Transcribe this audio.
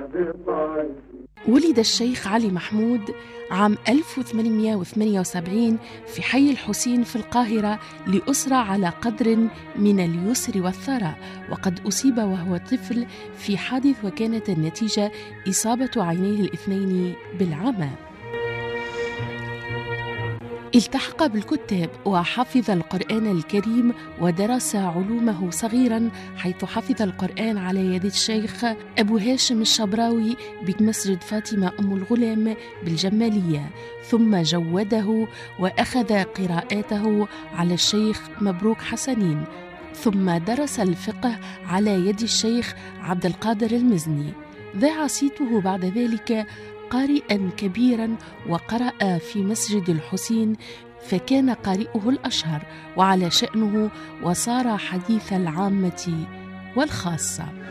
ولد الشيخ علي محمود عام 1878 في حي الحسين في القاهرة لأسرة على قدر من اليسر والثراء، وقد أصيب وهو طفل في حادث وكانت النتيجة إصابة عينيه الاثنين بالعمى. التحق بالكتاب وحفظ القرآن الكريم ودرس علومه صغيرا، حيث حفظ القرآن على يد الشيخ أبو هاشم الشبراوي بمسجد فاطمة أم الغلام بالجمالية، ثم جوده وأخذ قراءاته على الشيخ مبروك حسنين، ثم درس الفقه على يد الشيخ عبد القادر المزني. ذاع صيته بعد ذلك قارئا كبيرا، وقرأ في مسجد الحسين، فكان قارئه الأشهر وعلى شأنه، وصار حديث العامة والخاصة.